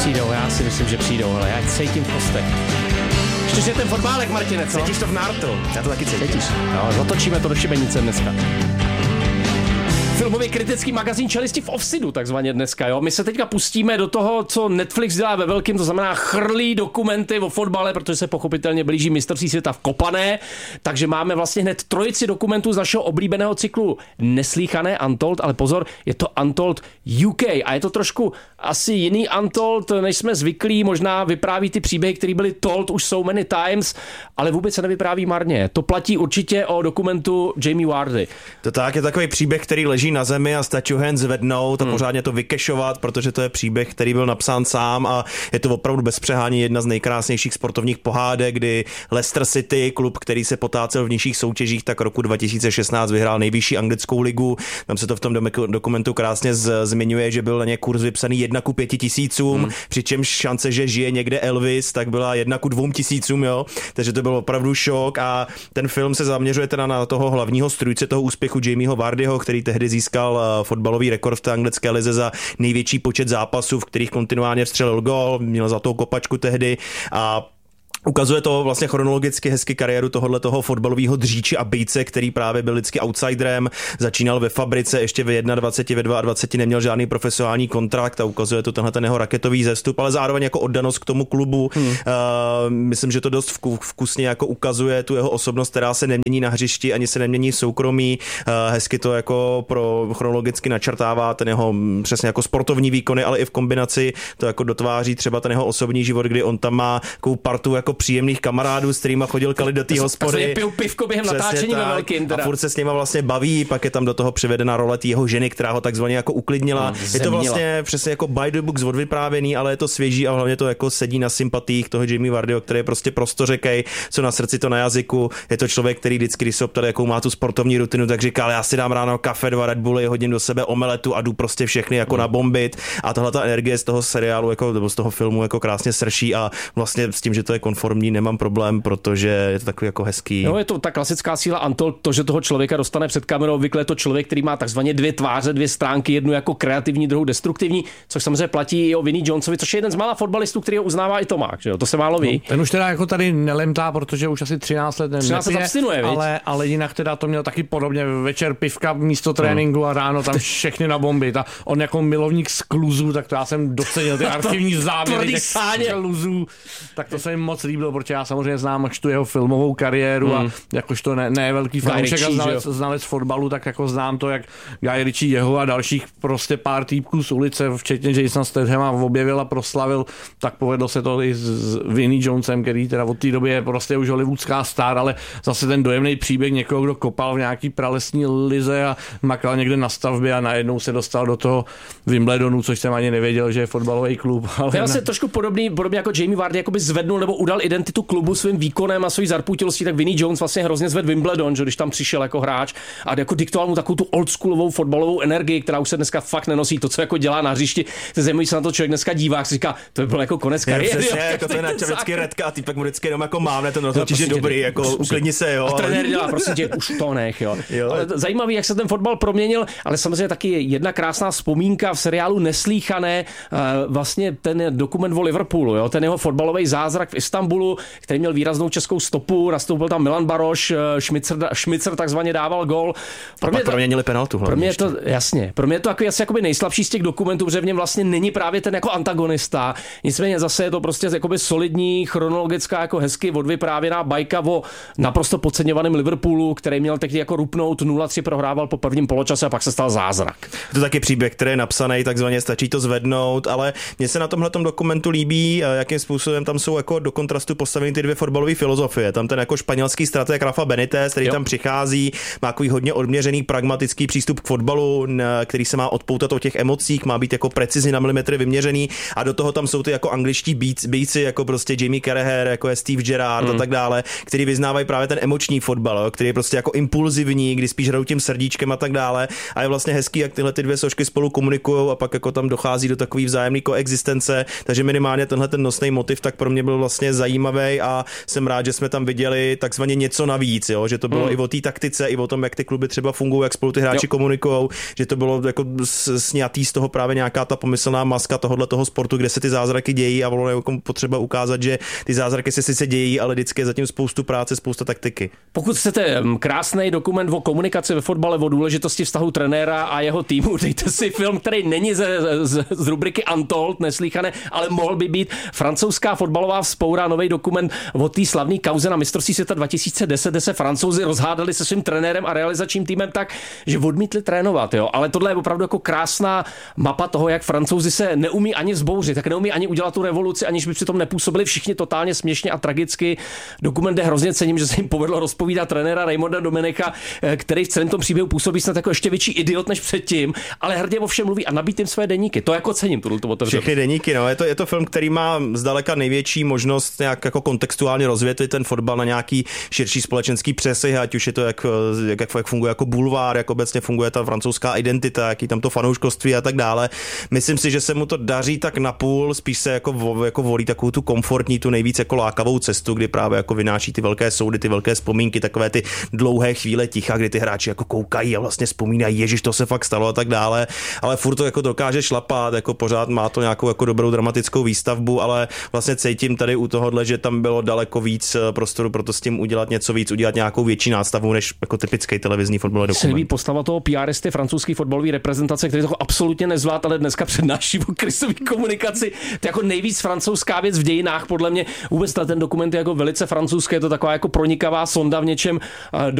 přijdou, já si myslím, že přijdou, ale já cítím v kostech. Ještě ten fotbálek, Martine, co? Cítíš to v nártu, já to taky cítím. No, zatočíme to do šibenice dneska. Filmový kritický magazín Čelisti v offsidu, takzvaně dneska, jo. My se teďka pustíme do toho, co Netflix dělá ve velkým, to znamená chrlí dokumenty o fotbale, protože se pochopitelně blíží mistrovství světa v Kopané, takže máme vlastně hned trojici dokumentů z našeho oblíbeného cyklu Neslíchané Untold, ale pozor, je to Untold UK a je to trošku asi jiný Untold, než jsme zvyklí, možná vypráví ty příběhy, které byly told už so many times, ale vůbec se nevypráví marně. To platí určitě o dokumentu Jamie Vardy. To tak, je takový příběh, který leží na zemi a stačí ho jen zvednout a pořádně to vykešovat, protože to je příběh, který byl napsán sám a je to opravdu bez přehání jedna z nejkrásnějších sportovních pohádek, kdy Leicester City, klub, který se potácel v nižších soutěžích, tak roku 2016 vyhrál nejvyšší anglickou ligu. Tam se to v tom dokumentu krásně zmiňuje, že byl na ně kurz vypsaný 1:5000, přičemž šance, že žije někde Elvis, tak byla 1:2000, jo. Takže to byl opravdu šok a ten film se zaměřuje teda na toho hlavního strůjce toho úspěchu Jamieho Vardyho, který tehdy získal fotbalový rekord v té anglické lize za největší počet zápasů, v kterých kontinuálně vstřelil gól, měl za to kopačku tehdy a ukazuje to vlastně chronologicky hezky kariéru tohoto fotbalového dříče a bejce, který právě byl vždycky outsiderem, začínal ve fabrice, ještě ve 21, ve 22 neměl žádný profesionální kontrakt a ukazuje to tenhle ten jeho raketový zestup, ale zároveň jako oddanost k tomu klubu. Myslím, že to dost vkusně jako ukazuje tu jeho osobnost, která se nemění na hřišti, ani se nemění v soukromí. Hezky to jako chronologicky načrtává ten jeho přesně jako sportovní výkony, ale i v kombinaci to jako dotváří třeba ten jeho osobní život, kdy on tam má takovou partu jako příjemných kamarádů, s kterýma chodil kalit do té hospody. Pijou pivko během natáčení ve velkým. A furt se s nima vlastně baví, pak je tam do toho přivedena role jeho ženy, která ho takzvaně jako uklidnila. Je to vlastně přesně jako by the books odvyprávěný, ale je to svěží a hlavně to jako sedí na sympatiích toho Jamie Vardyho, který je prostě prostořekej, co na srdci, to na jazyku. Je to člověk, který vždycky, když se optali, jakou má tu sportovní rutinu, tak říkal, já si dám ráno kafe, 2 Red Bully, hodím do sebe omeletu a jdu prostě všechny jako nabombit. A tahle ta energie z toho seriálu jako nebo z toho filmu jako krásně srší a vlastně s tím, že to je konformní, nemám problém, protože je to takový jako hezký. No, je to ta klasická síla Untold, to, že toho člověka dostane před kamerou, obvykle je to člověk, který má takzvaně 2 tváře, 2 stránky, jednu jako kreativní, druhou destruktivní, což samozřejmě platí i o Vinnie Jonesovi, což je jeden z mála fotbalistů, který ho uznává i Tomák, že jo? To se málo ví. No, ten už teda jako tady nelemtá, protože už asi 13 let nepije, ale jinak teda to měl taky podobně, večer pivka místo tréninku a ráno tam všechny na bomby. A on jako milovník skluzů, tak to já jsem docenil ty archivní záběry těch skluzů, tak to se mi moc líbilo, protože já samozřejmě znám až tu jeho filmovou kariéru a jakožto ne velký fanoušek a znalec fotbalu, tak jako znám to, jak Guy Ritchie jeho a dalších prostě pár týpků z ulice, včetně Jasona Stathama objevil a proslavil, tak povedlo se to i s Vinnie Jonesem, který teda od té doby je prostě už hollywoodská star, ale zase ten dojemný příběh někoho, kdo kopal v nějaký pralesní lize a makal někde na stavbě a najednou se dostal do toho Wimbledonu, což jsem ani nevěděl, že je fotbalový klub. To je vlastně trošku podobně jako Jamie Vardy, jakoby zvednul nebo udal identitu klubu svým výkonem a svojí zarputilostí, tak Vinnie Jones vlastně hrozně zvedl Wimbledon, že když tam přišel jako hráč a jako diktoval mu takovou tu oldschoolovou fotbalovou energii, která už se dneska fakt nenosí, to, co jako dělá na hřišti. Zajímavý se na to člověk dneska dívá, si říká, to by byl jako konec kariéry. Přesně, jako to je na vždycky redka a týpek mu vždycky jenom jako mávne ten rozhodčí, že dobrý, jako uklidni se, jo. A trenér dělá, prosím tě, už to nech, jo. Ale zajímavý, jak se ten fotbal proměnil, ale samozřejmě taky jedna krásná vzpomínka v seriálu Neslíchané, vlastně ten dokument o Liverpoolu, jo, ten jeho fotbalový zázrak v Istanbulu, který měl výraznou českou stopu, nastoupil tam Milan Baroš, Šmicer takzvaně dával gól. Proměnili penaltu. Pro mě je to, jasně, pro mě je to asi jakoby nejslabší z těch dokumentů, protože v něm vlastně není právě ten jako antagonista. Nicméně zase je to prostě jakoby solidní, chronologická, jako hezky odvyprávěná bajka o naprosto podceňovaném Liverpoolu, který měl tehdy jako rupnout 0-3, prohrával po prvním poločase a pak se stal zázrak. Je to taky příběh, který je napsaný, takzvaně stačí to zvednout, ale mně se na tomhletom dokumentu líbí, jakým způsobem tam jsou jako do kontrastu postaveny ty 2 fotbalové filozofie. Tam ten jako španělský strateg Rafa Benitez, který tam přichází, má takový hodně odměřený pragmatický přístup k fotbalu, který se má odpoutat od těch emocích, má být jako precizně na milimetry vyměřený a do toho tam jsou ty jako angličtí bíci, jako prostě Jamie Carragher, jako je Steve Gerrard a tak dále, který vyznávají právě ten emoční fotbal, který je prostě jako impulzivní, kdy spíš hrajou tím srdíčkem a tak dále. A je vlastně hezký, jak tyhle ty 2 složky spolu komunikují a pak jako tam dochází do takové vzájemné koexistence, takže minimálně tenhle ten nosný motiv tak pro mě byl vlastně zajímavý a jsem rád, že jsme tam viděli takzvaně něco navíc, jo? Že to bylo i o té taktice, i o tom, jak ty kluby třeba fungují, jak spolu ty hráči komunikujou, že to bylo jako sňatý z toho právě nějaká ta pomyslná maska toho sportu, kde se ty zázraky dějí a bylo jako potřeba ukázat, že ty zázraky se sice dějí, ale vždycky je zatím spoustu práce, spousta taktiky. Pokud chcete krásný dokument o komunikaci ve fotbale, o důležitosti vztahu trenéra a jeho týmu, dejte si film, který není z rubriky Untold, neslýchané, ale mohl by být francouzská fotbalová vzpoura, nový dokument o té slavné kauze na mistrovství světa 2010, kde se Francouzi rozhádali se svým trenérem a realizačním týmem tak, že odmítli trénovat, jo. Ale tohle je opravdu jako krásná mapa toho, jak Francouzi se neumí ani vzbouřit, tak neumí ani udělat tu revoluci, aniž by přitom nepůsobili všichni totálně směšně a tragicky. Dokument je hrozně cením, že se jim povedlo rozpovídat trenéra Raymonda Domeneka, který v celém tom příběhu působí snad jako ještě větší idiot než předtím, ale hrdě o všem mluví a nabít jim své deníky. To jako cením tu otevřenost. Všechny deníky, no. Je to film, který má zdaleka největší možnost nějak jako kontextuálně rozvětvit ten fotbal na nějaký širší společenský přesah, ať už je to jak funguje jako bulvár, jak obecně funguje ta francouzská identita, jaký tam to fanouškovství a tak dále. Myslím si, že se mu to daří tak napůl, spíš se jako volí takovou tu komfortní, tu nejvíc jako lákavou cestu, kdy právě jako vynáší ty velké soudy, ty velké vzpomínky, takové ty dlouhé chvíle ticha, kdy ty hráči jako koukají a vlastně vzpomínají, ježiš, to se fakt stalo a tak dále, ale furt to jako dokáže šlapat, jako pořád má to nějakou jako dobrou dramatickou výstavbu, ale vlastně cítím tady u tohohle, že tam bylo daleko víc prostoru pro to s tím udělat něco víc, udělat nějakou větší nástavu než jako typický televizní fotbalový dokument. Silví postava toho PRisty francouzské fotbalové reprezentace, který to absolutně nezvlád, ale dneska přednáší o krizové komunikaci. To je jako nejvíc francouzská věc v dějinách, podle mě. Vůbec ten dokument je jako velice francouzský, je to taková jako pronikavá sonda v něčem